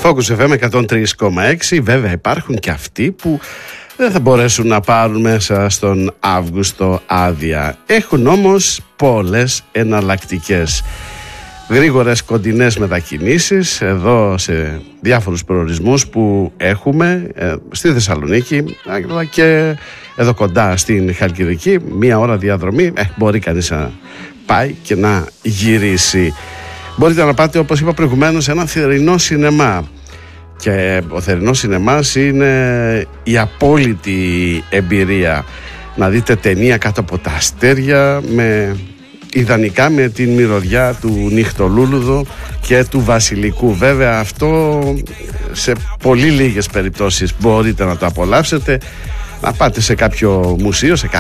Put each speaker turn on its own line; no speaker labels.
Focus FM 103,6. Βέβαια υπάρχουν και αυτοί που δεν θα μπορέσουν να πάρουν μέσα στον Αύγουστο άδεια. Έχουν όμως πολλές εναλλακτικές. Γρήγορες κοντινές μετακινήσεις εδώ σε διάφορους προορισμούς που έχουμε στη Θεσσαλονίκη αλλά και εδώ κοντά στην Χαλκιδική. 1 ώρα διαδρομή, μπορεί κανείς να πάει και να γυρίσει. Μπορείτε να πάτε, όπως είπα προηγουμένως, σε ένα θερινό σινεμά. Και ο θερινός σινεμάς είναι η απόλυτη εμπειρία. Να δείτε ταινία κάτω από τα αστέρια, ιδανικά με την μυρωδιά του νυχτολούλουδου και του βασιλικού. Βέβαια αυτό σε πολύ λίγες περιπτώσεις μπορείτε να το απολαύσετε. Να πάτε σε κάποιο μουσείο, σε